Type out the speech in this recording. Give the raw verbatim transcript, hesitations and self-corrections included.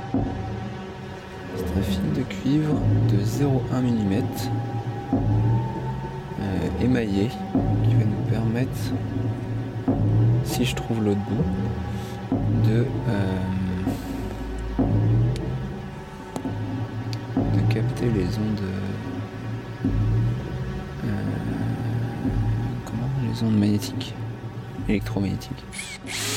C'est un fil de cuivre de zéro virgule un millimètre euh, émaillé qui va nous permettre, si je trouve l'autre bout, de, euh, de capter les ondes euh, comment les ondes magnétiques, électromagnétiques.